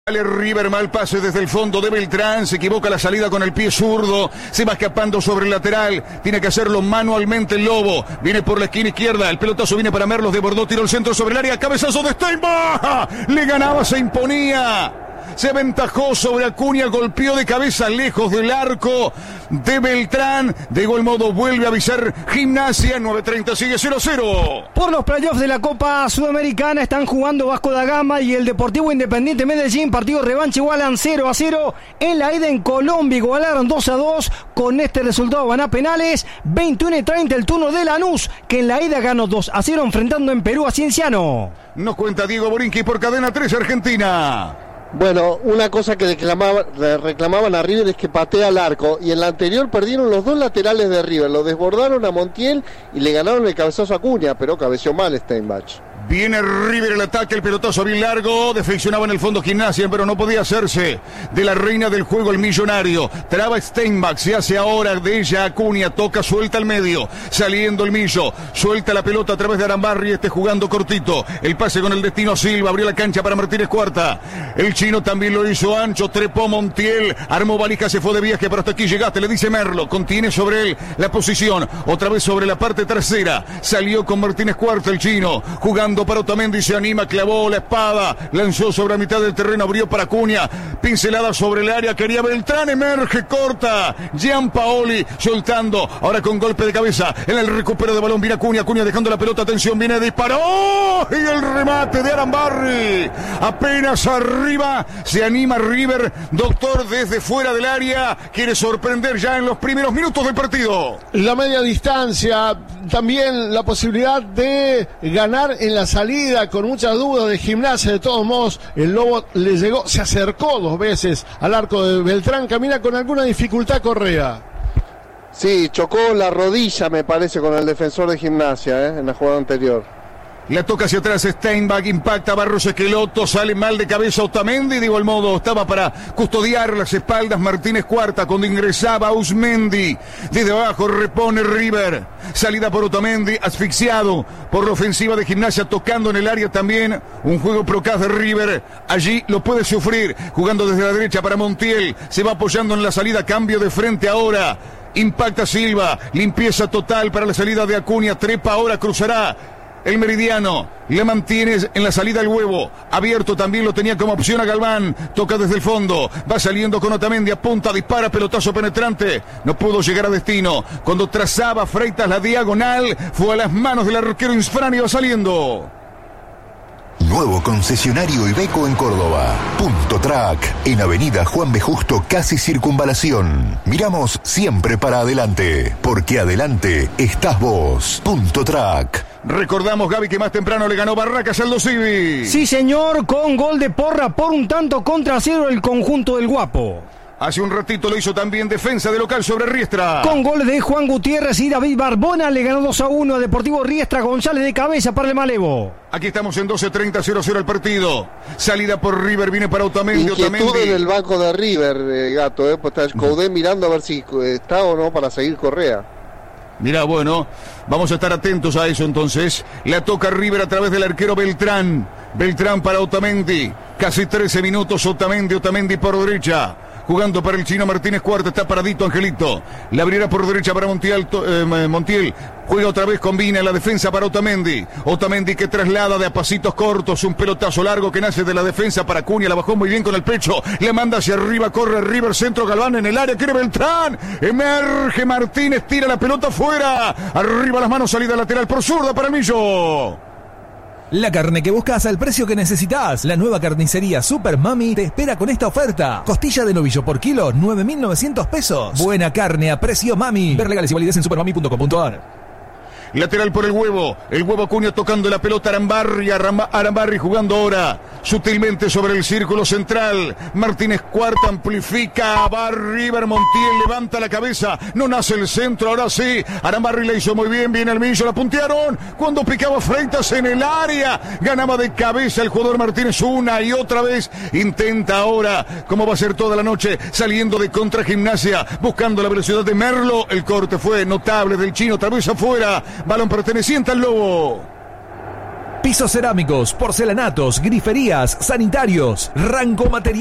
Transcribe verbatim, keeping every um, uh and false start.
Sale River, mal pase desde el fondo de Beltrán, se equivoca la salida con el pie zurdo, se va escapando sobre el lateral, tiene que hacerlo manualmente el Lobo, viene por la esquina izquierda, el pelotazo viene para Merlos, desbordó, tiró el centro sobre el área, cabezazo de Steinbach, le ganaba, se imponía. Se aventajó sobre Acuña, golpeó de cabeza lejos del arco de Beltrán. De igual modo vuelve a avisar Gimnasia. nueve treinta sigue cero a cero. Por los playoffs de la Copa Sudamericana están jugando Vasco da Gama y el Deportivo Independiente Medellín. Partido revancha, igualan cero a cero. En la ida en Colombia igualaron dos a dos. Con este resultado van a penales. veintiuno y treinta el turno de Lanús, que en la ida ganó dos a cero enfrentando en Perú a Cienciano. Nos cuenta Diego Borinqui por Cadena tres Argentina. Bueno, una cosa que reclamaban, reclamaban a River es que patea al arco, y en la anterior perdieron los dos laterales de River, lo desbordaron a Montiel y le ganaron el cabezazo a Acuña, pero cabeció mal Steinbach. Viene River el ataque, el pelotazo bien largo, defeccionaba en el fondo Gimnasia, pero no podía hacerse de la reina del juego el millonario. Traba Steinbach, se hace ahora de ella Acuña, toca, suelta al medio, saliendo el millo, suelta la pelota a través de Arambarri, este jugando cortito, el pase con el destino Silva, abrió la cancha para Martínez Cuarta, el chino también lo hizo ancho, trepó Montiel, armó valija, se fue de viaje, pero hasta aquí llegaste, le dice Merlo, contiene sobre él la posición, otra vez sobre la parte trasera, salió con Martínez Cuarta el chino, jugando para Otamendi, se anima, clavó la espada, lanzó sobre la mitad del terreno, abrió para Acuña, pincelada sobre el área, quería Beltrán, emerge, corta, Gianpaoli soltando, ahora con golpe de cabeza, en el recupero de balón viene Acuña, Acuña dejando la pelota, atención, viene, disparó, y el remate de Arambarri, apenas arriba, se anima River, doctor desde fuera del área, quiere sorprender ya en los primeros minutos del partido. La media distancia, también la posibilidad de ganar en la salida, con muchas dudas de Gimnasia. De todos modos, el Lobo le llegó, se acercó dos veces al arco de Beltrán, camina con alguna dificultad Correa. Sí, chocó la rodilla, me parece, con el defensor de Gimnasia, ¿eh? en la jugada anterior. La toca hacia atrás Steinbach, impacta Barros Esqueloto, sale mal de cabeza Otamendi, de igual modo estaba para custodiar las espaldas Martínez Cuarta cuando ingresaba Usmendi. Desde abajo repone River, salida por Otamendi, asfixiado por la ofensiva de Gimnasia, tocando en el área también, un juego procaz de River, allí lo puede sufrir, jugando desde la derecha para Montiel, se va apoyando en la salida, cambio de frente ahora, impacta Silva, limpieza total para la salida de Acuña, trepa ahora, cruzará el meridiano, le mantiene en la salida el huevo, abierto también lo tenía como opción a Galván, toca desde el fondo, va saliendo con Otamendi, apunta, dispara, pelotazo penetrante, no pudo llegar a destino, cuando trazaba Freitas la diagonal, fue a las manos del arquero Insfrán y va saliendo. Nuevo concesionario Iveco en Córdoba. Punto Track, en Avenida Juan B. Justo, casi Circunvalación. Miramos siempre para adelante, porque adelante estás vos. Punto Track. Recordamos, Gaby, que más temprano le ganó Barracas al Dosivi. Sí, señor, con gol de Porra por un tanto contra cero el conjunto del Guapo. Hace un ratito lo hizo también defensa de local sobre Riestra. Con goles de Juan Gutiérrez y David Barbona le ganó dos a uno a Deportivo Riestra. González de cabeza para el Malevo. Aquí estamos en doce treinta, cero cero el partido. Salida por River, viene para Otamendi. Inquietud Otamendi. en el banco de River, eh, Gato, eh, pues está Coudé mirando a ver si está o no para seguir Correa. Mirá, bueno, vamos a estar atentos a eso entonces. La toca River a través del arquero Beltrán. Beltrán para Otamendi. Casi trece minutos, Otamendi, Otamendi por derecha. Jugando para el chino Martínez Cuarta, está paradito Angelito. La abriera por derecha para Montiel, eh, Montiel. Juega otra vez, combina en la defensa para Otamendi. Otamendi que traslada de a pasitos cortos, un pelotazo largo que nace de la defensa para Acuña, la bajó muy bien con el pecho, le manda hacia arriba, corre River, centro Galván en el área, quiere Beltrán, emerge Martínez, tira la pelota fuera, arriba las manos, salida lateral por zurda para el Millo. La carne que buscas al precio que necesitas. La nueva carnicería Super Mami te espera con esta oferta. Costilla de novillo por kilo, nueve mil novecientos pesos. Buena carne a precio Mami. Ver legales y validez en supermami punto com punto a r. Lateral por el huevo, el huevo Acuña tocando la pelota, Arambarri, Arambarri jugando ahora, sutilmente sobre el círculo central, Martínez Cuarta amplifica, va River, Montiel levanta la cabeza, no nace el centro, ahora sí, Arambarri le hizo muy bien, viene el Millo, la puntearon, cuando picaba Freitas en el área, ganaba de cabeza el jugador Martínez una y otra vez, intenta ahora, como va a ser toda la noche, saliendo de contra Gimnasia, buscando la velocidad de Merlo, el corte fue notable del chino, otra vez afuera, balón perteneciente al Lobo. Pisos cerámicos, porcelanatos, griferías, sanitarios, Ranco Material.